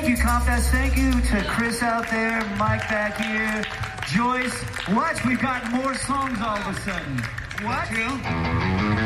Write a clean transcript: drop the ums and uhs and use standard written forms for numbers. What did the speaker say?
Thank you, Complex. Thank you to Chris out there, Mike back here, Joyce. Watch, we've got more songs all of a sudden. What?